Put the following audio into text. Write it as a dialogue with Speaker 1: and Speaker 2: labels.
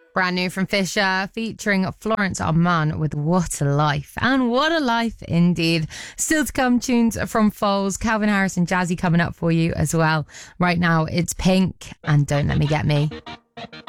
Speaker 1: Brand new from Fisher, featuring Florence Armand with What a Life. And what a life indeed. Still to come, tunes from Foles, Calvin Harris and Jazzy coming up for you as well. Right now, it's Pink and Don't Let Me Get Me.